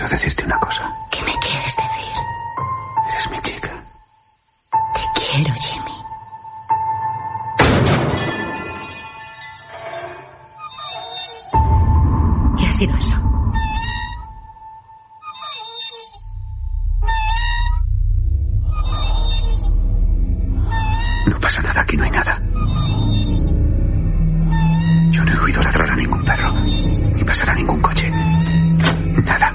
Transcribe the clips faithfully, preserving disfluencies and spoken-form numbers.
Quiero decirte una cosa. ¿Qué me quieres decir? Eres mi chica. Te quiero, Jimmy. ¿Qué ha sido eso? No pasa nada, aquí no hay nada. Yo no he oído ladrar a ningún perro, ni pasar a ningún coche. Nada.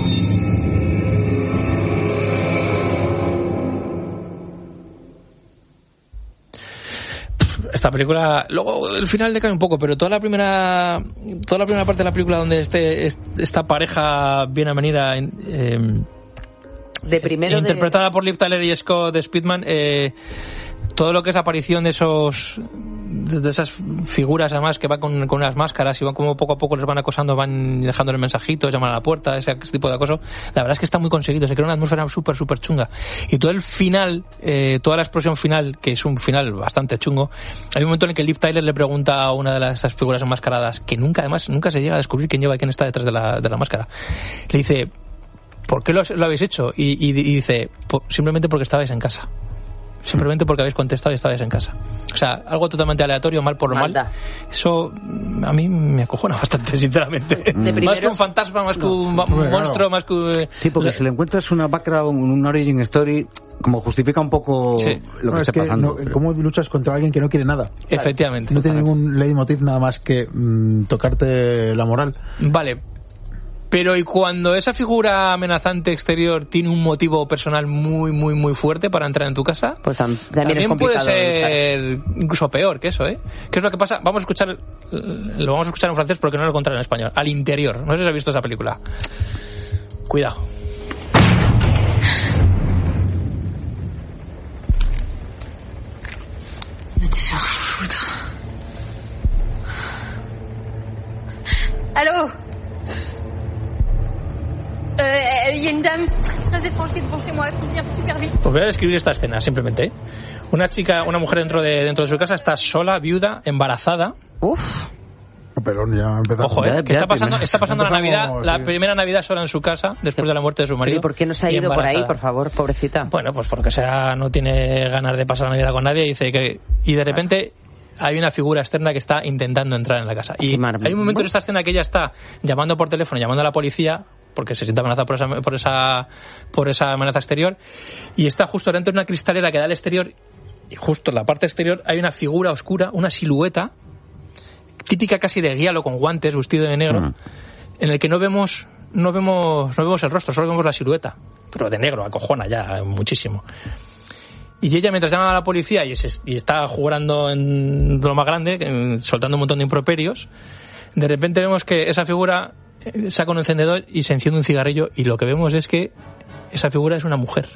Esta película, luego el final decae un poco, pero toda la primera toda la primera parte de la película donde este esta pareja bien avenida eh, de primero interpretada de... por Liv Tyler y Scott Speedman, eh, todo lo que es la aparición de esos de esas figuras además que van con, con unas máscaras y van como poco a poco les van acosando, van dejándoles mensajitos, llaman a la puerta, ese, ese tipo de acoso, la verdad es que está muy conseguido, se crea una atmósfera súper súper chunga y todo el final, eh, toda la explosión final, que es un final bastante chungo, hay un momento en el que Liv Tyler le pregunta a una de las, esas figuras enmascaradas, que nunca además nunca se llega a descubrir quién lleva y quién está detrás de la, de la máscara, le dice, ¿por qué lo, lo habéis hecho? Y, y, y dice, simplemente porque estabais en casa. Simplemente porque habéis contestado y estabais en casa. O sea, algo totalmente aleatorio, mal por lo Malda. mal. Eso a mí me acojona bastante, sinceramente. Primero... Más que un fantasma, más que un no, monstruo, claro. más que... Sí, porque la... si le encuentras una background, un origin story, como justifica un poco sí. lo que no, está es pasando. Que no, ¿cómo luchas contra alguien que no quiere nada? Efectivamente. No tiene ningún leitmotiv nada más que mmm, tocarte la moral. Vale. Pero y cuando esa figura amenazante exterior tiene un motivo personal muy, muy, muy fuerte para entrar en tu casa, pues tam- también, también es puede ser luchar. Incluso peor que eso, ¿eh? ¿Qué es lo que pasa? Vamos a escuchar, lo vamos a escuchar en francés porque no lo encontraré en español. Al interior. No sé si has visto esa película. Cuidado. Allô? Il y a une dame très étrange qui est devant chez moi, il faut venir super vite. Os voy a describir esta escena simplemente. ¿eh? Una chica, una mujer dentro de dentro de su casa está sola, viuda, embarazada. Uf. Pero ya empezamos. Ojo, ¿eh? que está pasando, está pasando la Navidad, como, la sí. primera Navidad sola en su casa después de la muerte de su marido. ¿Y por qué no se ha ido por ahí, por favor, pobrecita? Bueno, pues porque sea no tiene ganas de pasar la Navidad con nadie y dice que y de repente hay una figura externa que está intentando entrar en la casa. Y hay un momento en esta escena que ella está llamando por teléfono, llamando a la policía porque se siente amenazada por esa, por esa por esa amenaza exterior y está justo dentro de una cristalera que da al exterior y justo en la parte exterior hay una figura oscura, una silueta típica casi de guialo con guantes, vestido de negro, uh-huh. en el que no vemos no vemos no vemos el rostro, solo vemos la silueta, pero de negro, acojona ya muchísimo. Y ella, mientras llama a la policía y, se, y está jugando en lo más grande, en, soltando un montón de improperios, de repente vemos que esa figura saca un encendedor y se enciende un cigarrillo y lo que vemos es que esa figura es una mujer.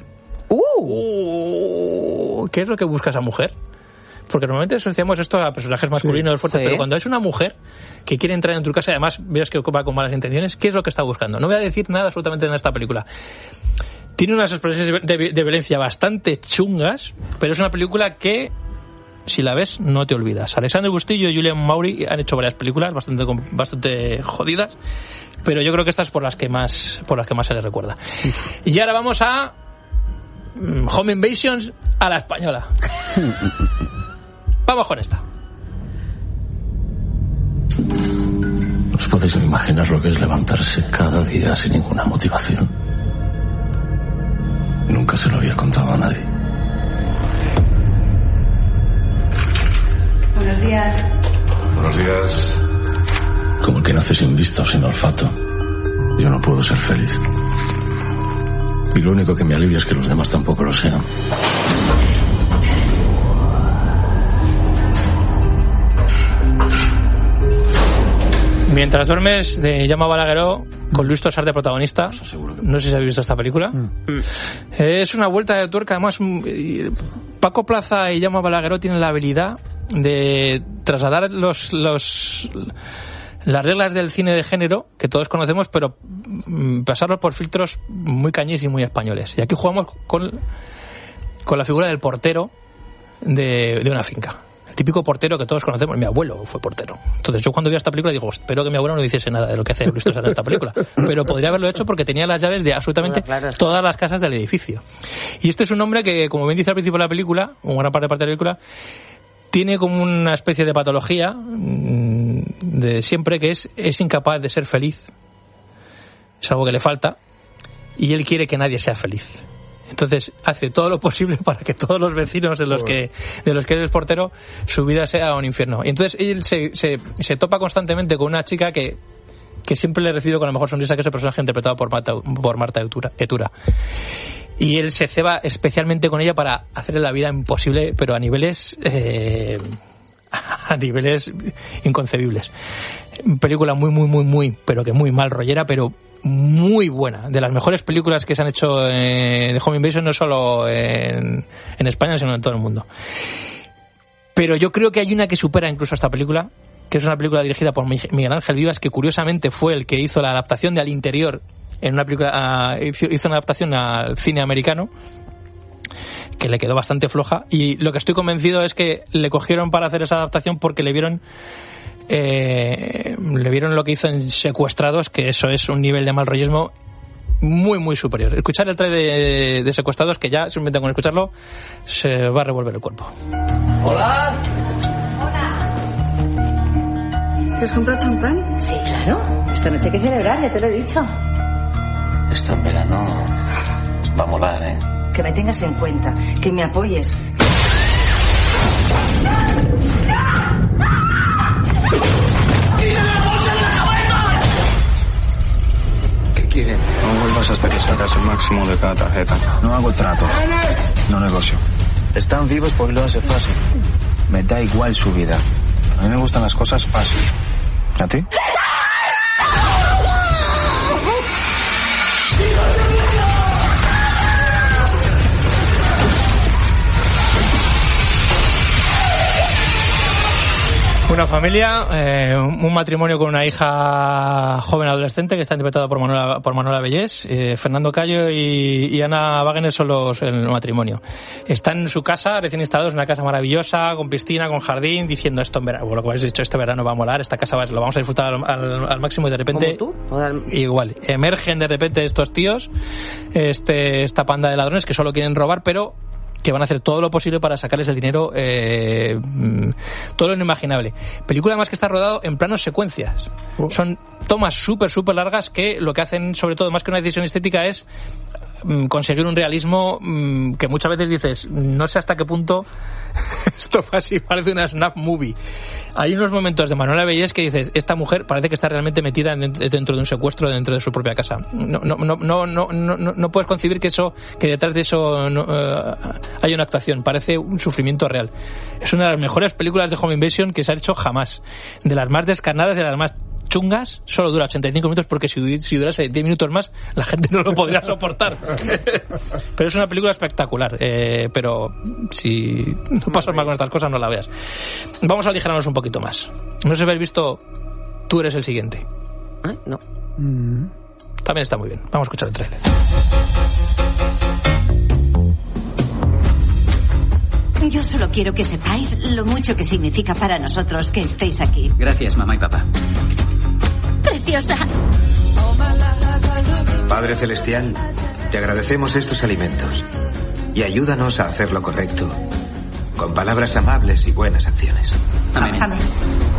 Uh, ¿Qué es lo que busca esa mujer? Porque normalmente asociamos esto a personajes masculinos sí, fuertes, sí. pero cuando es una mujer que quiere entrar en tu casa y además ves que va con malas intenciones, ¿qué es lo que está buscando? No voy a decir nada absolutamente en esta película. Tiene unas expresiones de, de, de violencia bastante chungas, pero es una película que, si la ves, no te olvidas. Alexandre Bustillo y Julian Maury han hecho varias películas bastante bastante jodidas, pero yo creo que estas es por las que más por las que más se les recuerda. Y ahora vamos a Home Invasions a la española. Vamos con esta. ¿Os podéis imaginar lo que es levantarse cada día sin ninguna motivación? Nunca se lo había contado a nadie. Buenos días. Buenos días. Como el que nace sin vista o sin olfato. Yo no puedo ser feliz. Y lo único que me alivia es que los demás tampoco lo sean. Mientras duermes, de Jaume Balagueró, con Luis Tosar de protagonista. No sé si habéis visto esta película. Mm. Es una vuelta de tuerca. Además, Paco Plaza y Jaume Balagueró tienen la habilidad de trasladar los, los las reglas del cine de género que todos conocemos, pero pasarlos por filtros muy cañís y muy españoles. Y aquí jugamos con, con la figura del portero de, de una finca. El típico portero que todos conocemos. Mi abuelo fue portero. Entonces yo cuando vi esta película digo, espero que mi abuelo no hiciese nada de lo que hace Luis Tosar en esta película. Pero podría haberlo hecho porque tenía las llaves de absolutamente todas las casas del edificio. Y este es un hombre que, como bien dice al principio de la película, una gran parte, parte de la película, tiene como una especie de patología de siempre, que es, es incapaz de ser feliz. Es algo que le falta. Y él quiere que nadie sea feliz. Entonces hace todo lo posible para que todos los vecinos de los que de los que él es portero, su vida sea un infierno. Y entonces él se, se, se topa constantemente con una chica que, que siempre le recibe con la mejor sonrisa, que es el personaje interpretado por Marta, por Marta Etura. Y él se ceba especialmente con ella para hacerle la vida imposible, pero a niveles eh, a niveles inconcebibles. Película muy, muy, muy, muy, pero que muy mal rollera, pero muy buena, de las mejores películas que se han hecho eh, de Home Invasion, no solo en, en España, sino en todo el mundo. Pero yo creo que hay una que supera incluso esta película, que es una película dirigida por Miguel Ángel Vivas, que curiosamente fue el que hizo la adaptación de Al Interior en una película, uh, hizo, hizo una adaptación al cine americano que le quedó bastante floja, y lo que estoy convencido es que le cogieron para hacer esa adaptación porque le vieron Eh, le vieron lo que hizo en Secuestrados, que eso es un nivel de mal rollismo muy muy superior. Escuchar el trailer de, de Secuestrados, que ya simplemente con escucharlo se va a revolver el cuerpo. Hola. Hola. ¿Te has comprado champán? Sí, claro. Esta noche hay que celebrar, ya te lo he dicho. Esto en verano va a molar, ¿eh? Que me tengas en cuenta, que me apoyes. ¿Qué quieren? No vuelvas hasta que sacas el máximo de cada tarjeta. No hago trato. No negocio. Están vivos porque lo hace fácil. Me da igual su vida. A mí me gustan las cosas fáciles. ¿A ti? Una familia, eh, un matrimonio con una hija joven adolescente que está interpretada por Manuela, por Manuela Bellés. Eh, Fernando Cayo y, y Ana Wagner son los el matrimonio. Están en su casa, recién instalados, una casa maravillosa, con piscina, con jardín, diciendo esto en verano, bueno, como habéis dicho, este verano va a molar, esta casa va, lo vamos a disfrutar al, al, al máximo, y de repente, ¿Como tú? Al... igual, emergen de repente estos tíos, este esta panda de ladrones que solo quieren robar, pero que van a hacer todo lo posible para sacarles el dinero, eh, todo lo inimaginable. Película además que está rodado en planos secuencias. Oh. Son tomas súper, súper largas que lo que hacen, sobre todo, más que una decisión estética, es mm, conseguir un realismo mm, que muchas veces dices, no sé hasta qué punto esto así parece una snap movie. Hay unos momentos de Manuela Bellés que dices, esta mujer parece que está realmente metida dentro de un secuestro dentro de su propia casa. No, no, no, no, no, no, no puedes concebir que eso, que detrás de eso no, uh, hay una actuación. Parece un sufrimiento real. Es una de las mejores películas de Home Invasion que se ha hecho jamás. De las más descarnadas y de las más chungas. Solo dura ochenta y cinco minutos, porque si, si durase diez minutos más la gente no lo podría soportar. Pero es una película espectacular, eh, pero si no pasas mal con estas cosas no la veas. Vamos a aligerarnos un poquito más. No sé si habéis visto Tú eres el siguiente. ¿Eh? No. Mm. También está muy bien. Vamos a escuchar el tráiler. Yo solo quiero que sepáis lo mucho que significa para nosotros que estéis aquí. Gracias, mamá y papá. Preciosa. Padre Celestial, te agradecemos estos alimentos y ayúdanos a hacer lo correcto con palabras amables y buenas acciones. Amén. Amén.